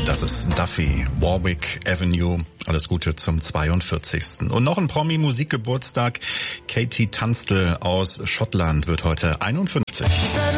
Das ist Duffy, Warwick Avenue. Alles Gute zum 42. Und noch ein Promi-Musikgeburtstag. Katie Tunstall aus Schottland wird heute 51.